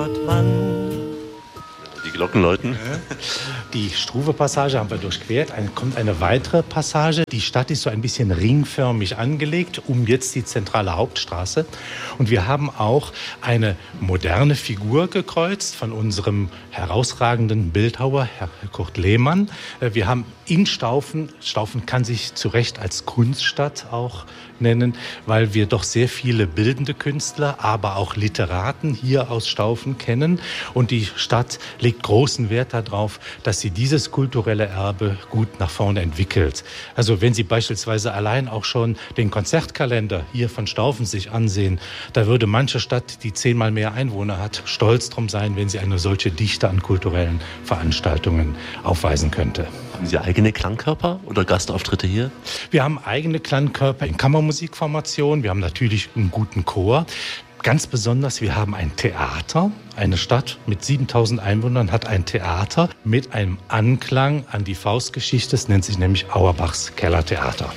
Die Glocken läuten. Die Struve-Passage haben wir durchquert. Kommt eine weitere Passage. Die Stadt ist so ein bisschen ringförmig angelegt, um jetzt die zentrale Hauptstraße. Und wir haben auch eine moderne Figur gekreuzt von unserem herausragenden Bildhauer, Herr Kurt Lehmann. Wir haben in Staufen kann sich zu Recht als Kunststadt auch nennen, weil wir doch sehr viele bildende Künstler, aber auch Literaten hier aus Staufen kennen. Und die Stadt legt großen Wert darauf, dass sie dieses kulturelle Erbe gut nach vorne entwickelt. Also wenn Sie beispielsweise allein auch schon den Konzertkalender hier von Staufen sich ansehen, da würde manche Stadt, die 10-mal mehr Einwohner hat, stolz drum sein, wenn sie eine solche Dichte an kulturellen Veranstaltungen aufweisen könnte. Haben Sie eigene Klangkörper oder Gastauftritte hier? Wir haben eigene Klangkörper in Kammermusikformation. Wir haben natürlich einen guten Chor. Ganz besonders, wir haben ein Theater. Eine Stadt mit 7000 Einwohnern hat ein Theater mit einem Anklang an die Faustgeschichte. Es nennt sich nämlich Auerbachs Kellertheater.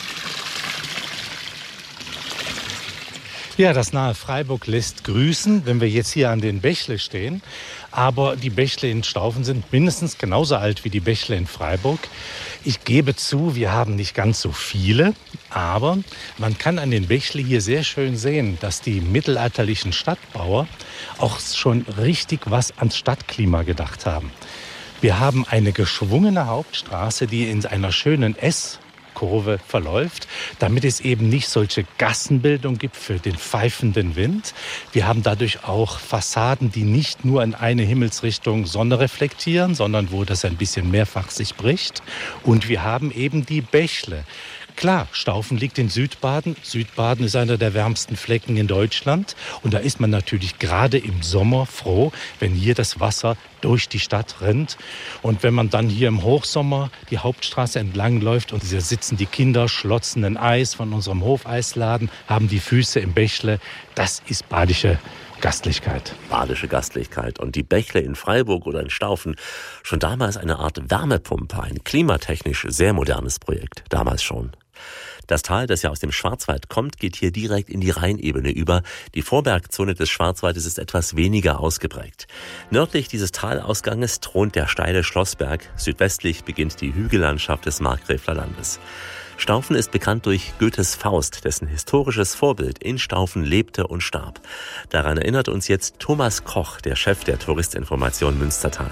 Ja, das nahe Freiburg lässt grüßen, wenn wir jetzt hier an den Bächle stehen. Aber die Bächle in Staufen sind mindestens genauso alt wie die Bächle in Freiburg. Ich gebe zu, wir haben nicht ganz so viele, aber man kann an den Bächle hier sehr schön sehen, dass die mittelalterlichen Stadtbauer auch schon richtig was ans Stadtklima gedacht haben. Wir haben eine geschwungene Hauptstraße, die in einer schönen S-Kurve verläuft, damit es eben nicht solche Gassenbildung gibt für den pfeifenden Wind. Wir haben dadurch auch Fassaden, die nicht nur in eine Himmelsrichtung Sonne reflektieren, sondern wo das ein bisschen mehrfach sich bricht. Und wir haben eben die Bächle. Klar, Staufen liegt in Südbaden. Südbaden ist einer der wärmsten Flecken in Deutschland. Und da ist man natürlich gerade im Sommer froh, wenn hier das Wasser durch die Stadt rinnt. Und wenn man dann hier im Hochsommer die Hauptstraße entlang läuft und hier sitzen die Kinder, schlotzen ein Eis von unserem Hofeisladen, haben die Füße im Bächle, das ist badische Gastlichkeit. Badische Gastlichkeit. Und die Bächle in Freiburg oder in Staufen, schon damals eine Art Wärmepumpe, ein klimatechnisch sehr modernes Projekt, damals schon. Das Tal, das ja aus dem Schwarzwald kommt, geht hier direkt in die Rheinebene über. Die Vorbergzone des Schwarzwaldes ist etwas weniger ausgeprägt. Nördlich dieses Talausganges thront der steile Schlossberg. Südwestlich beginnt die Hügellandschaft des Markgräfler Landes. Staufen ist bekannt durch Goethes Faust, dessen historisches Vorbild in Staufen lebte und starb. Daran erinnert uns jetzt Thomas Koch, der Chef der Touristinformation Münstertal.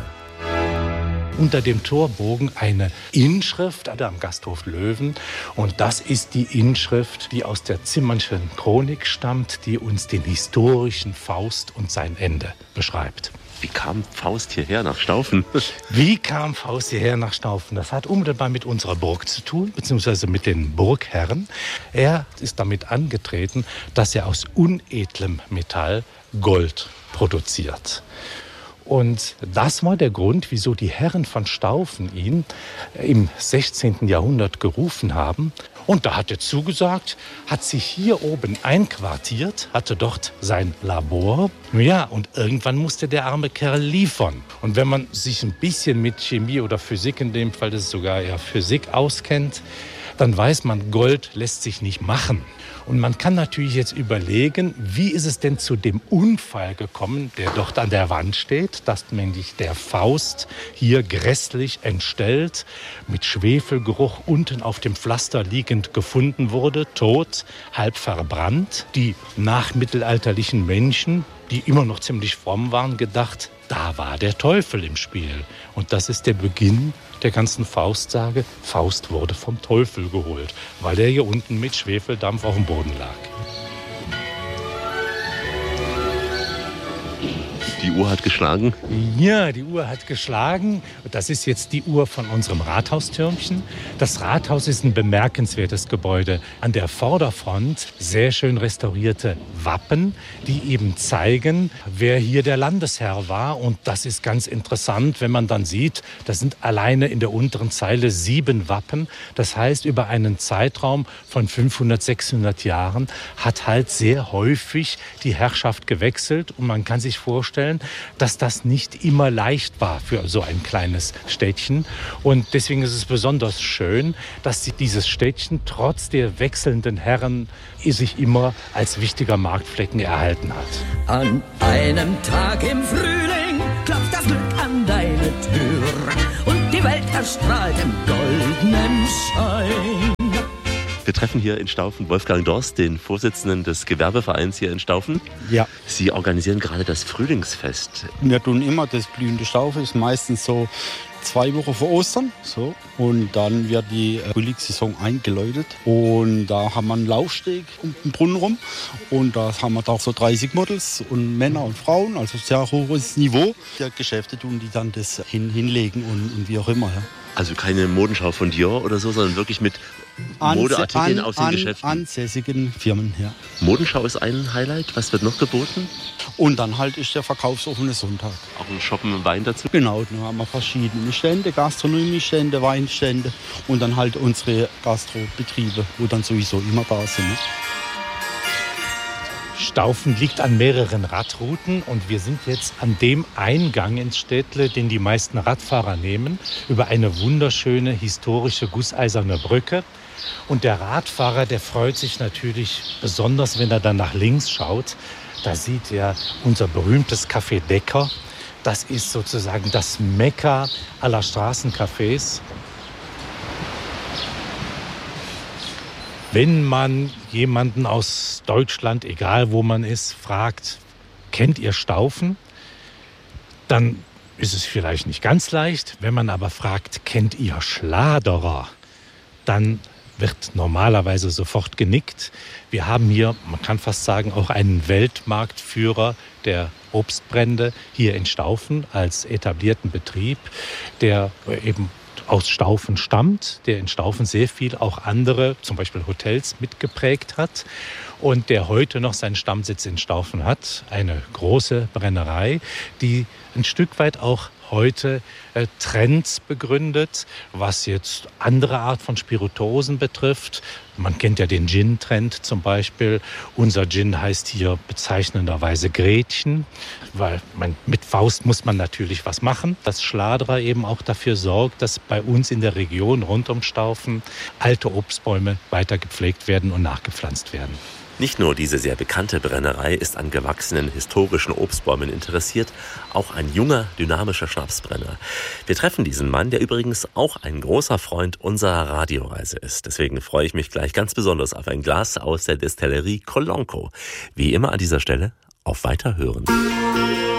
Unter dem Torbogen eine Inschrift am Gasthof Löwen. Und das ist die Inschrift, die aus der Zimmernschen Chronik stammt, die uns den historischen Faust und sein Ende beschreibt. Wie kam Faust hierher nach Staufen? Wie kam Faust hierher nach Staufen? Das hat unmittelbar mit unserer Burg zu tun, beziehungsweise mit den Burgherren. Er ist damit angetreten, dass er aus unedlem Metall Gold produziert. Und das war der Grund, wieso die Herren von Staufen ihn im 16. Jahrhundert gerufen haben. Und da hat er zugesagt, hat sich hier oben einquartiert, hatte dort sein Labor. Ja, und irgendwann musste der arme Kerl liefern. Und wenn man sich ein bisschen mit Chemie oder Physik, in dem Fall ist es sogar eher Physik, auskennt, dann weiß man, Gold lässt sich nicht machen. Und man kann natürlich jetzt überlegen, wie ist es denn zu dem Unfall gekommen, der dort an der Wand steht, dass nämlich der Faust hier grässlich entstellt, mit Schwefelgeruch unten auf dem Pflaster liegend gefunden wurde, tot, halb verbrannt. Die nachmittelalterlichen Menschen, die immer noch ziemlich fromm waren, gedacht, da war der Teufel im Spiel. Und das ist der Beginn der ganzen Faustsage. Faust wurde vom Teufel geholt, weil er hier unten mit Schwefeldampf auf dem Boden lag. Die Uhr hat geschlagen? Ja, die Uhr hat geschlagen. Das ist jetzt die Uhr von unserem Rathaustürmchen. Das Rathaus ist ein bemerkenswertes Gebäude. An der Vorderfront sehr schön restaurierte Wappen, die eben zeigen, wer hier der Landesherr war. Und das ist ganz interessant, wenn man dann sieht, das sind alleine in der unteren Zeile 7 Wappen. Das heißt, über einen Zeitraum von 500, 600 Jahren hat halt sehr häufig die Herrschaft gewechselt. Und man kann sich vorstellen, vorstellen, dass das nicht immer leicht war für so ein kleines Städtchen. Und deswegen ist es besonders schön, dass dieses Städtchen trotz der wechselnden Herren sich immer als wichtiger Marktflecken erhalten hat. An einem Tag im Frühling klopft das Glück an deine Tür und die Welt erstrahlt im goldenen Schein. Wir treffen hier in Staufen Wolfgang Dorst, den Vorsitzenden des Gewerbevereins hier in Staufen. Ja. Sie organisieren gerade das Frühlingsfest. Wir tun immer das blühende Staufe, ist meistens so 2 Wochen vor Ostern. So. Und dann wird die Frühlingssaison eingeläutet. Und da haben wir einen Laufsteg um den Brunnen rum. Und da haben wir da so 30 Models und Männer und Frauen, also sehr hohes Niveau. Die Geschäfte tun die dann das hinlegen und wie auch immer. Ja. Also keine Modenschau von Dior oder so, sondern wirklich mit Modeartikeln aus den Geschäften. Ansässigen Firmen, ja. Modenschau ist ein Highlight. Was wird noch geboten? Und dann halt ist der verkaufsoffene Sonntag. Auch ein Shoppen und Wein dazu? Genau, dann haben wir verschiedene Stände, Gastronomiestände, Weinstände und dann halt unsere Gastrobetriebe, wo dann sowieso immer da sind. Ne? Staufen liegt an mehreren Radrouten und wir sind jetzt an dem Eingang ins Städtle, den die meisten Radfahrer nehmen, über eine wunderschöne historische gusseiserne Brücke. Und der Radfahrer, der freut sich natürlich besonders, wenn er dann nach links schaut. Da sieht er unser berühmtes Café Decker. Das ist sozusagen das Mekka aller Straßencafés. Wenn man jemanden aus Deutschland, egal wo man ist, fragt, kennt ihr Staufen? Dann ist es vielleicht nicht ganz leicht. Wenn man aber fragt, kennt ihr Schladerer? Dann wird normalerweise sofort genickt. Wir haben hier, man kann fast sagen, auch einen Weltmarktführer der Obstbrände hier in Staufen als etablierten Betrieb, der eben aus Staufen stammt, der in Staufen sehr viel auch andere, zum Beispiel Hotels, mitgeprägt hat und der heute noch seinen Stammsitz in Staufen hat. Eine große Brennerei, die ein Stück weit auch heute Trends begründet, was jetzt andere Art von Spirituosen betrifft. Man kennt ja den Gin-Trend zum Beispiel. Unser Gin heißt hier bezeichnenderweise Gretchen, weil mit Faust muss man natürlich was machen. Dass Schladerer eben auch dafür sorgt, dass bei uns in der Region rund um Staufen alte Obstbäume weiter gepflegt werden und nachgepflanzt werden. Nicht nur diese sehr bekannte Brennerei ist an gewachsenen historischen Obstbäumen interessiert, auch ein junger, dynamischer Schnapsbrenner. Wir treffen diesen Mann, der übrigens auch ein großer Freund unserer Radioreise ist. Deswegen freue ich mich gleich ganz besonders auf ein Glas aus der Destillerie Colonco. Wie immer an dieser Stelle auf Weiterhören.